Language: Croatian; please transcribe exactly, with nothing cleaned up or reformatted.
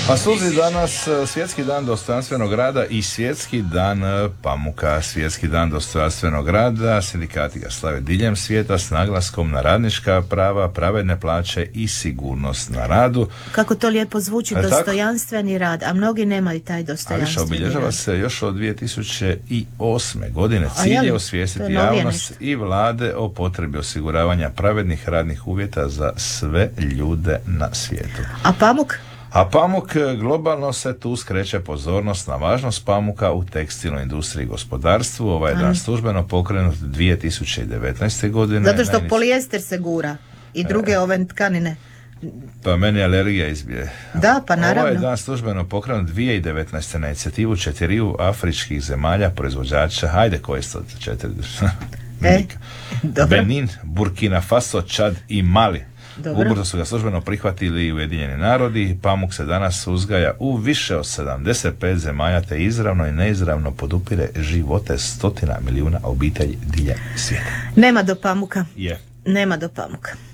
A suzi danas svjetski dan dostojanstvenog rada i svjetski dan pamuka. Svjetski dan dostojanstvenog rada, sindikati ga slave diljem svijeta s naglaskom na radnička prava, pravedne plaće i sigurnost na radu. Kako to lijepo zvuči, e, dostojanstveni rad, a mnogi nemaju taj dostojanstveni rad. A više obilježava se još od dvije tisuće osme godine. Cilj je osvijestiti javnost i vlade o potrebi osiguravanja pravednih radnih uvjeta za sve ljude na svijetu. A pamuk? A pamuk globalno se tu skreće pozornost na važnost pamuka u tekstilnoj industriji i gospodarstvu. Ovaj dan službeno pokrenut dvije tisuće devetnaeste. godine. Zato što polijester se gura i druge e. ove tkanine. Pa meni alergija izbije. Da, pa naravno. Ovaj dan službeno pokrenut dvije tisuće devetnaeste. na inicijativu četiriju afričkih zemalja proizvođača. Hajde, koje su to četiri? e, Benin, Burkina Faso, Čad i Mali. Ubrzo su ga službeno prihvatili Ujedinjeni narodi. Pamuk se danas uzgaja u više od sedamdeset pet zemalja te izravno i neizravno podupire živote stotina milijuna obitelji diljem svijeta. Nema do pamuka. Je. Nema do pamuka.